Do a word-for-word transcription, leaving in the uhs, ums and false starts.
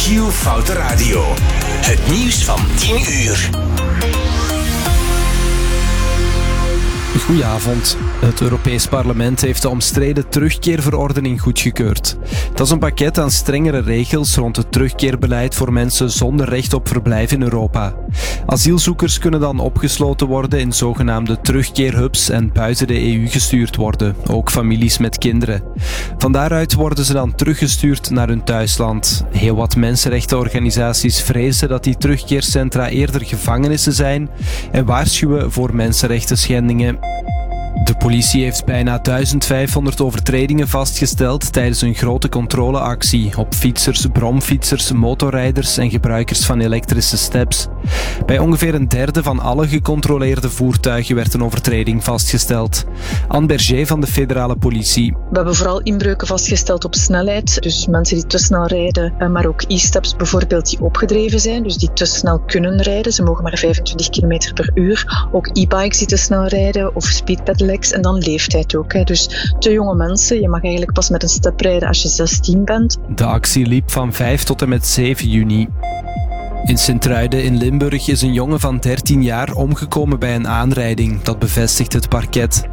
Q Foute Radio. Het nieuws van tien uur. Goedenavond. Het Europees Parlement heeft de omstreden terugkeerverordening goedgekeurd. Dat is een pakket aan strengere regels rond het terugkeerbeleid voor mensen zonder recht op verblijf in Europa. Asielzoekers kunnen dan opgesloten worden in zogenaamde terugkeerhubs en buiten de E U gestuurd worden, ook families met kinderen. Van daaruit worden ze dan teruggestuurd naar hun thuisland. Heel wat mensenrechtenorganisaties vrezen dat die terugkeercentra eerder gevangenissen zijn en waarschuwen voor mensenrechten schendingen. De politie heeft bijna duizend vijfhonderd overtredingen vastgesteld tijdens een grote controleactie op fietsers, bromfietsers, motorrijders en gebruikers van elektrische steps. Bij ongeveer een derde van alle gecontroleerde voertuigen werd een overtreding vastgesteld. Anne Berger van de federale politie. We hebben vooral inbreuken vastgesteld op snelheid, dus mensen die te snel rijden, maar ook e-steps bijvoorbeeld die opgedreven zijn, dus die te snel kunnen rijden. Ze mogen maar vijfentwintig kilometer per uur. Ook e-bikes die te snel rijden of speedpedelecs. En dan leeftijd ook. Hè. Dus te jonge mensen, je mag eigenlijk pas met een step rijden als je zestien bent. De actie liep van vijf tot en met zeven juni. In Sint-Truiden in Limburg is een jongen van dertien jaar omgekomen bij een aanrijding. Dat bevestigt het parket.